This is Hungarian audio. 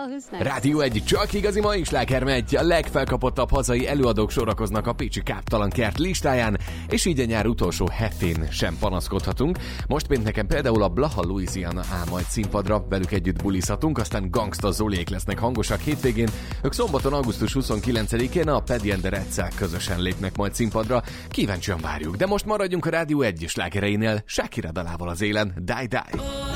Rádió 1, csak igazi mai slágermegy. A legfelkapottabb hazai előadók sorakoznak a pécsi Káptalan Kert listáján, és így a nyár utolsó hetén sem panaszkodhatunk. Most pénteken például a Blaha Louisiana áll majd színpadra, velük együtt bulizhatunk, aztán Gangsta Zoliék lesznek hangosak hétvégén, ők szombaton augusztus 29-én a Paddy and the Redszel közösen lépnek majd színpadra. Kíváncsian várjuk, de most maradjunk a Rádió 1 slágereinél, Shakira dalával az élen, Die Die.